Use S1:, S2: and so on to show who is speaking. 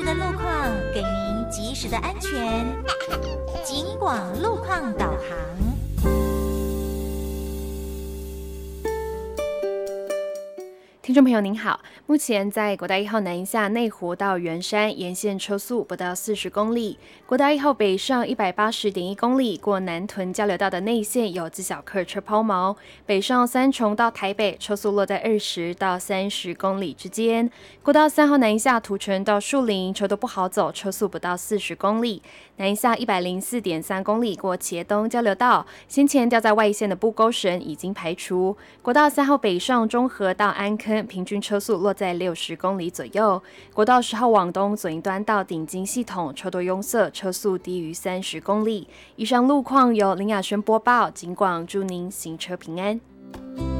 S1: 的路况，给您及时的安全。警广路况导航。
S2: 听众朋友您好，目前在国道1号南一下内湖到圆山沿线车速不到40公里，国道1号北上180.1公里过南屯交流道的内线有自小客车抛锚，北上三重到台北车速落在20到30公里之间，国道3号南一下土城到树林车都不好走，车速不到40公里，南一下104.3公里过茄东交流道，先前掉在外线的布钩绳已经排除，国道3号北上中和到安坑平均车速落在60公里左右，国道10号往东左营端到顶金系统车多拥塞，车速低于30公里。以上路况由林雅轩播报，警广祝您行车平安。